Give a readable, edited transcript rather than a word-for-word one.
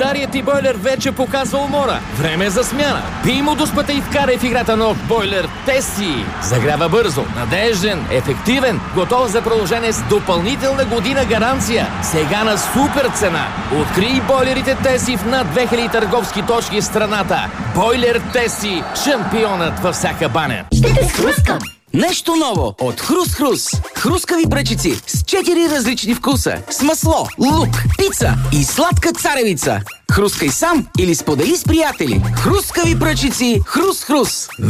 Старият ти бойлер вече показва умора. Време за смяна. Пий му дуспата и вкарай в играта нов бойлер Теси. Загрява бързо, надежден, ефективен, готов за продължение с допълнителна година гаранция. Сега на супер цена. Открий бойлерите Теси в над 2000 търговски точки в страната. Бойлер Теси. Шампионът във всяка баня. Ще те схрускам! Нещо ново от Хрус-Хрус. Хрускави пръчици с 4 различни вкуса. С масло, лук, пица и сладка царевица. Хрускай сам или сподели с приятели. Хрускави пръчици Хрус-Хрус.